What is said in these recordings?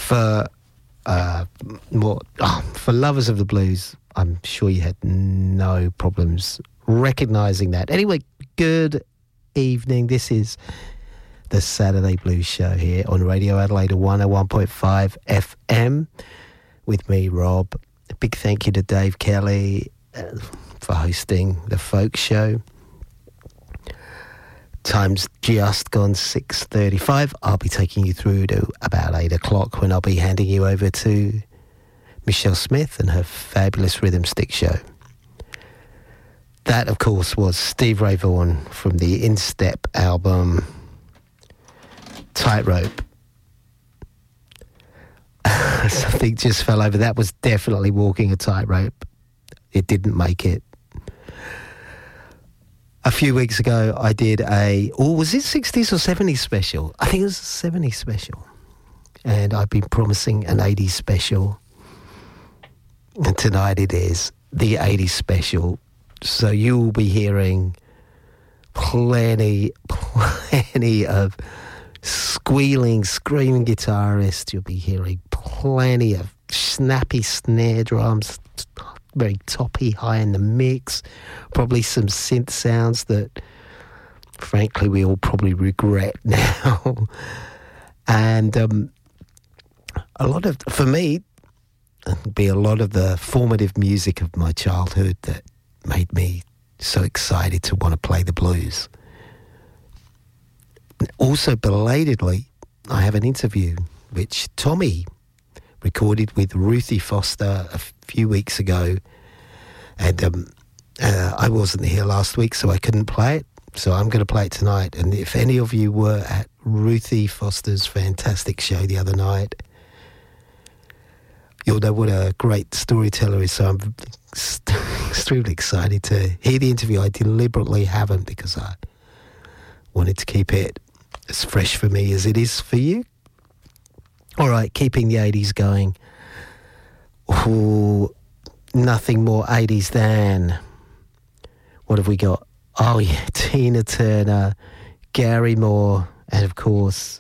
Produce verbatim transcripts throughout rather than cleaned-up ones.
for uh, more oh, for lovers of the blues, I'm sure you had no problems recognising that. Anyway, good evening. This is the Saturday Blues Show here on Radio Adelaide one oh one point five F M with me, Rob. A big thank you to Dave Kelly uh, for hosting the folk show. Time's just gone six thirty-five. I'll be taking you through to about eight o'clock when I'll be handing you over to Michelle Smith and her fabulous rhythm stick show. That, of course, was Steve Ray Vaughan from the Instep album Tightrope. Something just fell over. That was definitely walking a tightrope. It didn't make it. A few weeks ago, I did a, or was it sixties or seventies special? I think it was a seventies special. And I've been promising an eighties special. And tonight it is the eighties special. So you will be hearing plenty, plenty of squealing, screaming guitarists. You'll be hearing plenty of snappy snare drums, very toppy, high in the mix, probably some synth sounds that, frankly, we all probably regret now. And um, a lot of, for me, it'd be a lot of the formative music of my childhood that made me so excited to want to play the blues. Also, belatedly, I have an interview which Tommy recorded with Ruthie Foster a few weeks ago, and um, uh, I wasn't here last week, so I couldn't play it, so I'm going to play it tonight. And if any of you were at Ruthie Foster's fantastic show the other night, you'll know what a great storyteller is, so I'm extremely excited to hear the interview. I deliberately haven't because I wanted to keep it as fresh for me as it is for you. All right, keeping the eighties going. Oh, nothing more eighties than, what have we got? Oh yeah, Tina Turner, Gary Moore, and of course,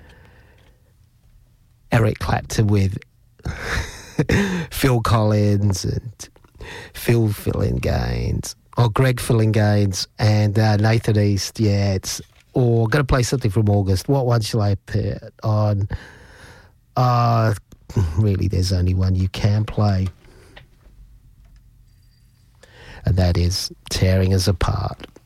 Eric Clapton with Phil Collins and Phil Fillinganes, or Greg Fillinganes and uh, Nathan East. Yeah, it's, or going to play something from August. What one shall I put on? Uh, really, there's only one you can play. And that is Tearing Us Apart.